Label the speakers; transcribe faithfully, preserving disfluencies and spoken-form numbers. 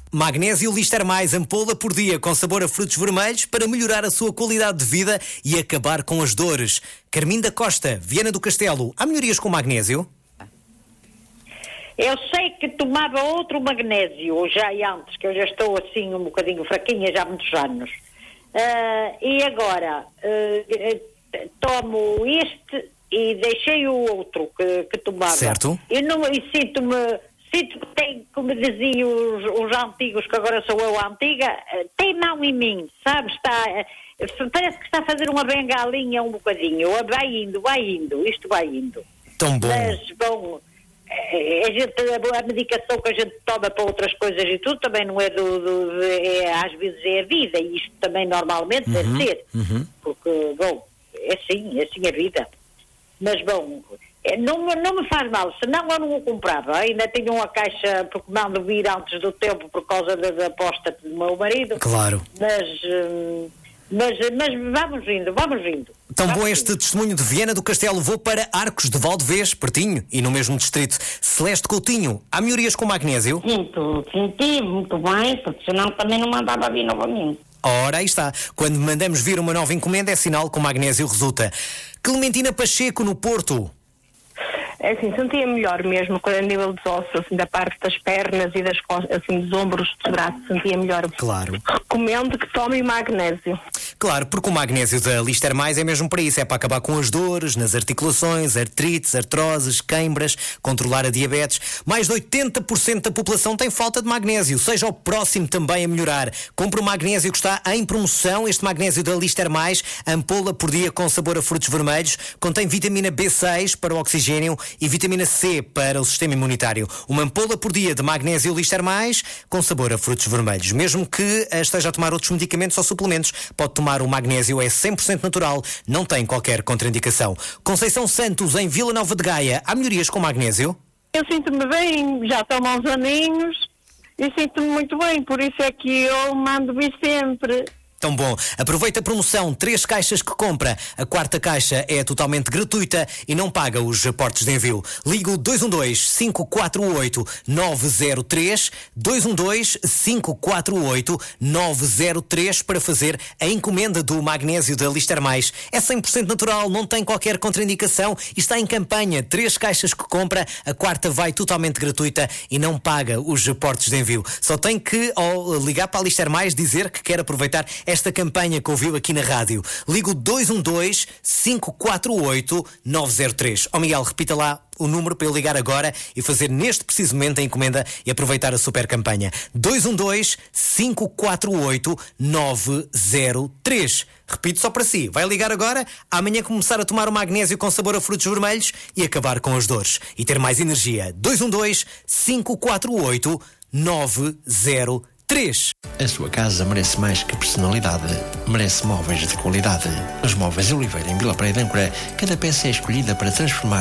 Speaker 1: Magnésio Lister Mais, ampola por dia com sabor a frutos vermelhos para melhorar a sua qualidade de vida e acabar com as dores. Carmim da Costa, Viana do Castelo, há melhorias com magnésio?
Speaker 2: Eu sei que tomava outro magnésio, já antes, que eu já estou assim um bocadinho fraquinha já há muitos anos. Uh, e agora uh, tomo este e deixei o outro que, que tomava.
Speaker 1: Certo.
Speaker 2: E, não, e sinto-me, sinto que tem, como diziam os, os antigos, que agora sou eu a antiga, tem mão em mim, sabe? Está, parece que está a fazer uma bengalinha um bocadinho. Vai indo, vai indo, isto vai indo.
Speaker 1: Tão bom.
Speaker 2: Mas, bom, a, gente, a medicação que a gente toma para outras coisas e tudo também não é do... do é, às vezes é a vida, e isto também normalmente
Speaker 1: uhum,
Speaker 2: deve ser.
Speaker 1: Uhum.
Speaker 2: Porque, bom, é assim, é assim a vida. Mas, bom, não, não me faz mal, senão eu não o comprava. Ainda tenho uma caixa, porque mando vir antes do tempo por causa da, da aposta do meu marido.
Speaker 1: Claro.
Speaker 2: Mas, hum, mas, mas vamos indo, vamos indo.
Speaker 1: Tão
Speaker 2: vamos
Speaker 1: bom este
Speaker 2: indo.
Speaker 1: testemunho de Viana do Castelo. Vou para Arcos de Valdevez, pertinho, e no mesmo distrito. Celeste Coutinho, há melhorias com magnésio?
Speaker 3: Sinto, senti muito bem, porque senão também não mandava vir novamente.
Speaker 1: Ora, aí está. Quando mandamos vir uma nova encomenda é sinal que o magnésio resulta. Clementina Pacheco, no Porto.
Speaker 4: É assim, sentia melhor mesmo a nível dos ossos, assim, da parte das pernas e das costas, assim, dos ombros, dos braços, sentia melhor.
Speaker 1: Claro.
Speaker 4: Recomendo que tomem magnésio.
Speaker 1: Claro, porque o magnésio da Lister Mais é mesmo para isso, é para acabar com as dores nas articulações, artrites, artroses, queimbras, controlar a diabetes. Mais de oitenta por cento da população tem falta de magnésio, seja o próximo também a melhorar. Compre o magnésio que está em promoção, este magnésio da Lister Mais, ampola por dia com sabor a frutos vermelhos, contém vitamina B seis para o oxigênio e vitamina C para o sistema imunitário. Uma ampola por dia de magnésio Lister Mais com sabor a frutos vermelhos. Mesmo que esteja a tomar outros medicamentos ou suplementos, pode tomar o magnésio, é cem por cento natural, não tem qualquer contraindicação. Conceição Santos, em Vila Nova de Gaia, há melhorias com magnésio?
Speaker 4: Eu sinto-me bem, já tomo há uns aninhos e sinto-me muito bem, por isso é que eu mando vir sempre.
Speaker 1: Tão bom. Aproveita a promoção, três caixas que compra. A quarta caixa é totalmente gratuita e não paga os portos de envio. Liga o dois um dois, cinco quatro oito, nove zero três, dois um dois, cinco quatro oito, nove zero três para fazer a encomenda do magnésio da Lister Mais. É cem por cento natural, não tem qualquer contraindicação e está em campanha. Três caixas que compra, a quarta vai totalmente gratuita e não paga os portos de envio. Só tem que ao ligar para a Lister Mais dizer que quer aproveitar esta campanha que ouviu aqui na rádio. Ligo dois um dois, cinco quatro oito, nove zero três. Ó Miguel, repita lá o número para eu ligar agora e fazer neste preciso momento a encomenda e aproveitar a super campanha. dois um dois, cinco quatro oito, nove zero três. Repito só para si. Vai ligar agora, amanhã começar a tomar o magnésio com sabor a frutos vermelhos e acabar com as dores. E ter mais energia. dois um dois, cinco quatro oito, nove zero três.
Speaker 5: A sua casa merece mais que personalidade, merece móveis de qualidade. Os Móveis Oliveira em Vila Praia de Âncora, cada peça é escolhida para transformar